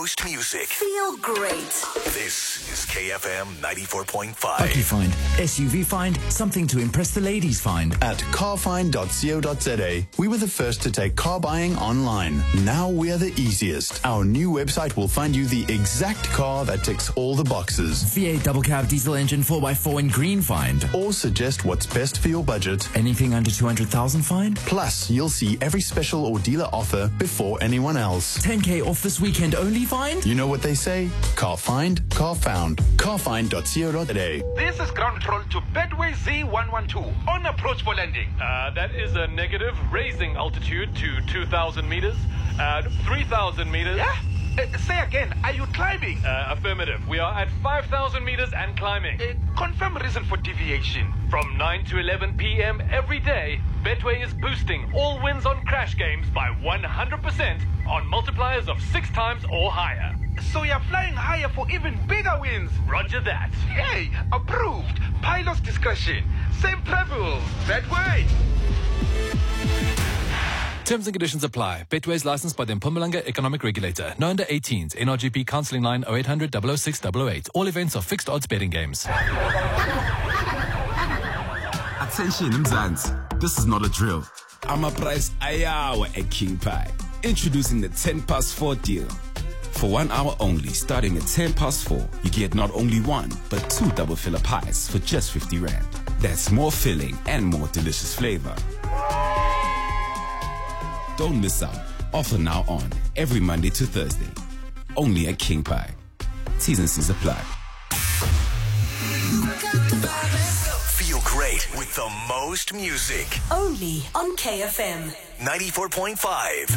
most music. Feel great. This is KFM 94.5. Bucky Find, SUV Find, something to impress the ladies find. At carfind.co.za, we were the first to take car buying online. Now we are the easiest. Our new website will find you the exact car that ticks all the boxes. V8 double cab diesel engine 4x4 in green find. Or suggest what's best for your budget. Anything under 200,000 find. Plus, you'll see every special or dealer offer before anyone else. 10K off this weekend only find. You know what they say? Car find, car found. Carfind.co.za. This is ground control to Bedway Z112 on approach for landing. That is a negative, raising altitude to 2,000 meters at 3,000 meters. Yeah? Say again, are you climbing? Affirmative. We are at 5,000 meters and climbing. Confirm reason for deviation. From 9 to 11 p.m. every day, Betway is boosting all wins on crash games by 100% on multipliers of 6 times or higher. So you're flying higher for even bigger wins. Roger that. Hey, approved. Pilot's discretion. Same travel. Betway. Terms and conditions apply. Betway is licensed by the Mpumalanga Economic Regulator. No under 18s. NRGP counselling line 0800 006 008. All events are fixed odds betting games. Attention Mzansi, this is not a drill. Amaprice ayawa at King Pie. Introducing the 10 past 4 deal. For 1 hour only, starting at 10 past 4, you get not only 1, but 2 double filler pies for just 50 Rand. That's more filling and more delicious flavor. Don't miss out. Offer now on every Monday to Thursday. Only at King Pie. T's and C's apply. Feel great with the most music. Only on KFM 94.5.